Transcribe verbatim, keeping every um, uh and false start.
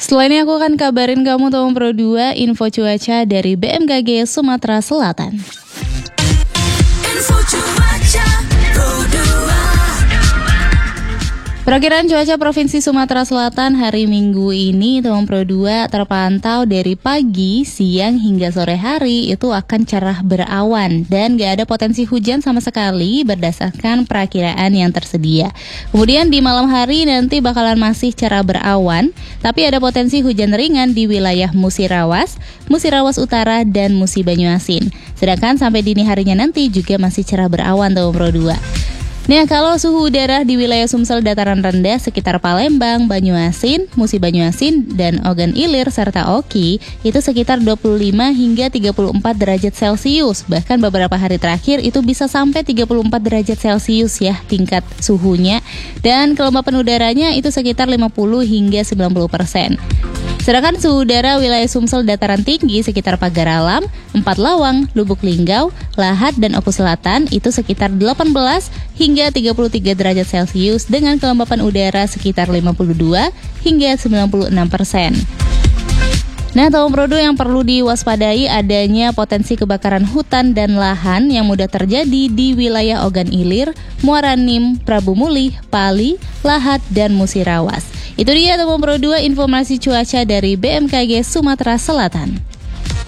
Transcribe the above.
Setelah ini aku akan kabarin kamu Tom Pro dua info cuaca dari B M K G Sumatera Selatan. Info cuaca Pro dua. Perakiraan cuaca Provinsi Sumatera Selatan hari Minggu ini Tom Pro dua terpantau dari pagi, siang hingga sore hari itu akan cerah berawan dan gak ada potensi hujan sama sekali berdasarkan perakiraan yang tersedia. Kemudian di malam hari nanti bakalan masih cerah berawan, tapi ada potensi hujan ringan di wilayah Musirawas, Musirawas Utara dan Musi Banyuasin. Sedangkan sampai dini harinya nanti juga masih cerah berawan Tom Pro dua. Nah, kalau suhu udara di wilayah Sumsel dataran rendah sekitar Palembang, Banyuasin, Musi Banyuasin, dan Ogan Ilir serta Oki itu sekitar dua puluh lima hingga tiga puluh empat derajat Celcius. Bahkan beberapa hari terakhir itu bisa sampai tiga puluh empat derajat Celcius ya tingkat suhunya. Dan kelembapan udaranya itu sekitar lima puluh hingga sembilan puluh persen. Sedangkan suhu udara wilayah Sumsel dataran tinggi sekitar Pagar Alam, Empat Lawang, Lubuk Linggau, Lahat, dan Oku Selatan itu sekitar delapan belas hingga tiga puluh tiga derajat Celcius dengan kelembapan udara sekitar lima puluh dua hingga sembilan puluh enam persen. Nah, Tom Pro dua yang perlu diwaspadai adanya potensi kebakaran hutan dan lahan yang mudah terjadi di wilayah Ogan Ilir, Muara Enim, Prabu Mulih, Pali, Lahat, dan Musirawas. Itu dia Tom Pro dua informasi cuaca dari B M K G Sumatera Selatan.